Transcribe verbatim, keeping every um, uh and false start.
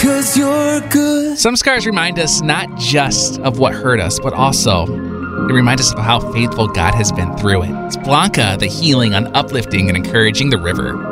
'cause you're good. Some scars remind us not just of what hurt us, but also they remind us of how faithful God has been through it. It's Blanca, the healing on uplifting and encouraging the river.